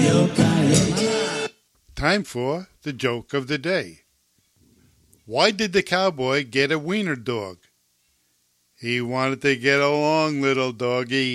Time for the joke of the day. Why did the cowboy get a wiener dog? He wanted to get along, little doggy.